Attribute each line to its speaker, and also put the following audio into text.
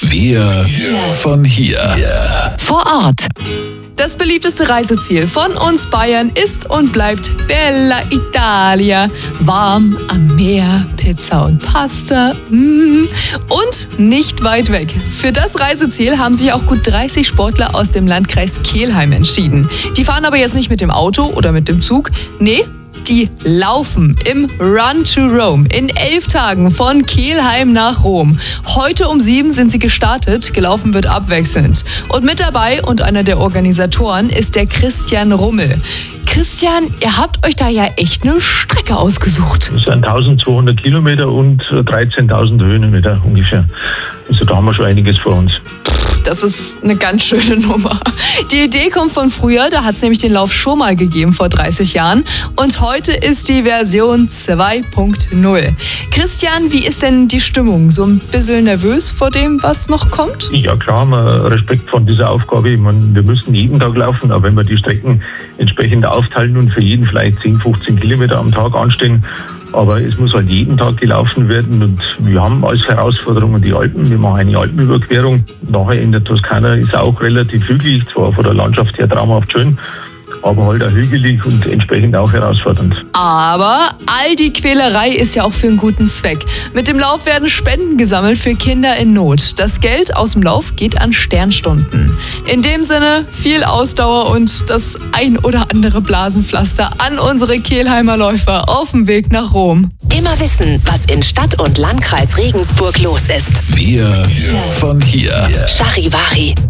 Speaker 1: Wir von hier.
Speaker 2: Vor Ort.
Speaker 3: Das beliebteste Reiseziel von uns Bayern ist und bleibt Bella Italia. Warm am Meer, Pizza und Pasta. Und nicht weit weg. Für das Reiseziel haben sich auch gut 30 Sportler aus dem Landkreis Kelheim entschieden. Die fahren aber jetzt nicht mit dem Auto oder mit dem Zug. Nee, die laufen im Run to Rome in 11 Tagen von Kelheim nach Rom. Heute um 7 sind sie gestartet, gelaufen wird abwechselnd. Und mit dabei und einer der Organisatoren ist der Christian Rummel. Christian, ihr habt euch da ja echt eine Strecke ausgesucht.
Speaker 4: Das sind 1200 Kilometer und 13.000 Höhenmeter ungefähr. Also da haben wir schon einiges vor uns.
Speaker 3: Das ist eine ganz schöne Nummer. Die Idee kommt von früher, da hat es nämlich den Lauf schon mal gegeben vor 30 Jahren. Und heute ist die Version 2.0. Christian, wie ist denn die Stimmung? So ein bisschen nervös vor dem, was noch kommt?
Speaker 4: Ja klar, haben wir Respekt von dieser Aufgabe. Ich meine, wir müssen jeden Tag laufen, aber wenn wir die Strecken entsprechend aufteilen und für jeden vielleicht 10, 15 Kilometer am Tag anstehen, aber es muss halt jeden Tag gelaufen werden und wir haben als Herausforderung die Alpen. Wir machen eine Alpenüberquerung. Nachher in der Toskana ist auch relativ hügelig, zwar von der Landschaft her traumhaft schön, aber halt auch hügelig und entsprechend auch herausfordernd.
Speaker 3: Aber all die Quälerei ist ja auch für einen guten Zweck. Mit dem Lauf werden Spenden gesammelt für Kinder in Not. Das Geld aus dem Lauf geht an Sternstunden. In dem Sinne viel Ausdauer und das ein oder andere Blasenpflaster an unsere Kelheimer Läufer auf dem Weg nach Rom.
Speaker 2: Immer wissen, was in Stadt und Landkreis Regensburg los ist.
Speaker 1: Wir von hier.
Speaker 2: Charivari.